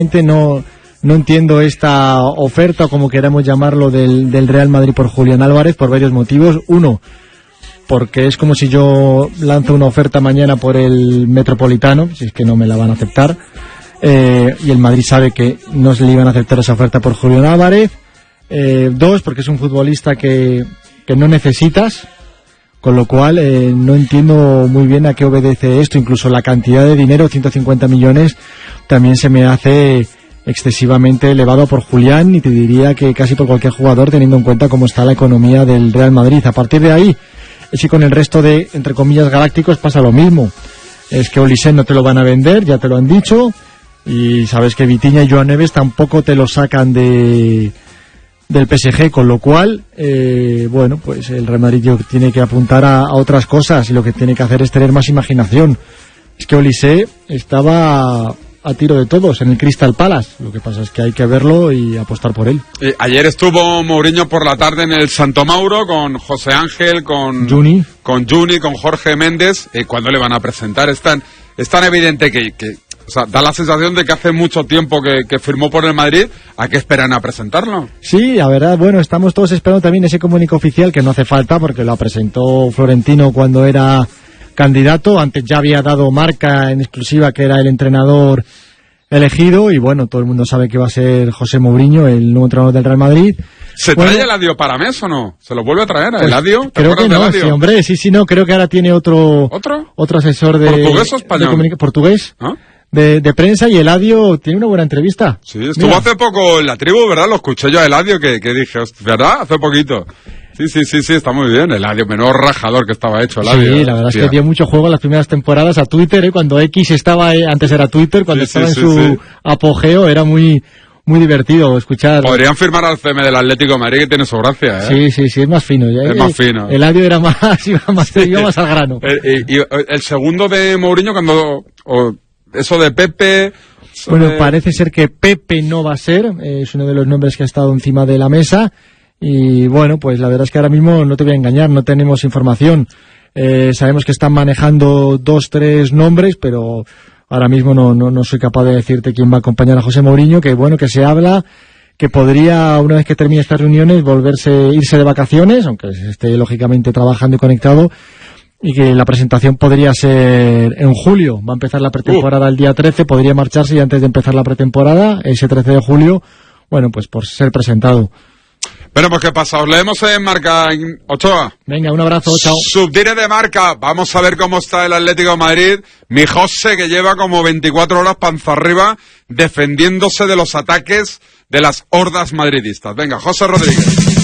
No entiendo esta oferta, o como queramos llamarlo, del Real Madrid por Julián Álvarez, por varios motivos. Uno, porque es como si yo lanzo una oferta mañana por el Metropolitano, si es que no me la van a aceptar, y el Madrid sabe que no se le iban a aceptar esa oferta por Julián Álvarez. Dos, porque es un futbolista que no necesitas, con lo cual no entiendo muy bien a qué obedece esto. Incluso la cantidad de dinero, 150 millones, también se me hace excesivamente elevado por Julián, y te diría que casi por cualquier jugador, teniendo en cuenta cómo está la economía del Real Madrid. A partir de ahí, es que con el resto de, entre comillas, galácticos pasa lo mismo. Es que Olisen no te lo van a vender, ya te lo han dicho, y sabes que Vitinha y Joan Neves tampoco te lo sacan del PSG, con lo cual, bueno, pues el Real Madrid tiene que apuntar a otras cosas, y lo que tiene que hacer es tener más imaginación. Es que Olise estaba a tiro de todos en el Crystal Palace. Lo que pasa es que hay que verlo y apostar por él. Ayer estuvo Mourinho por la tarde en el Santo Mauro con José Ángel, con Juni, con Jorge Méndez. ¿Cuándo le van a presentar? Es tan evidente que o sea, da la sensación de que hace mucho tiempo que firmó por el Madrid. ¿A qué esperan a presentarlo? Sí, la verdad, bueno, estamos todos esperando también ese comunicado oficial, que no hace falta porque lo presentó Florentino cuando era candidato. Antes ya había dado Marca en exclusiva que era el entrenador elegido, y bueno, todo el mundo sabe que va a ser José Mourinho, el nuevo entrenador del Real Madrid. ¿Se trae Eladio Paramés o no? ¿Se lo vuelve a traer a pues, Eladio? Creo que no, sí, hombre, sí, no, creo que ahora tiene otro asesor de... ¿Portugués o español? Portugués. ¿Ah? De prensa, y Eladio tiene una buena entrevista. Sí, estuvo hace poco en la tribu, ¿verdad? Lo escuché yo a Eladio que dije, ¿verdad? Hace poquito. Sí, está muy bien. Eladio, menudo rajador que estaba hecho, Eladio. Sí, la verdad es que dio mucho juego en las primeras temporadas a Twitter, cuando X estaba, antes era Twitter, cuando estaba en su apogeo, era muy divertido escuchar. Podrían firmar al CM del Atlético de Madrid, que tiene su gracia, Sí, es más fino. Es más fino. Eladio era iba más al grano. Y el segundo de Mourinho, eso de Pepe... Bueno, parece ser que Pepe no va a ser, es uno de los nombres que ha estado encima de la mesa. Y bueno, pues la verdad es que ahora mismo, no te voy a engañar, no tenemos información. Sabemos que están manejando 2-3 nombres, pero ahora mismo no soy capaz de decirte quién va a acompañar a José Mourinho, que bueno, que se habla que podría, una vez que termine estas reuniones, irse de vacaciones, aunque esté lógicamente trabajando y conectado, y que la presentación podría ser en julio. Va a empezar la pretemporada el día 13, podría marcharse, y antes de empezar la pretemporada, ese 13 de julio, bueno, pues por ser presentado. Bueno, pues ¿qué pasa? Os leemos en Marca, Ochoa. Venga, un abrazo, chao. Subdire de Marca. Vamos a ver cómo está el Atlético de Madrid. Mi José, que lleva como 24 horas panza arriba defendiéndose de los ataques de las hordas madridistas. Venga, José Rodríguez.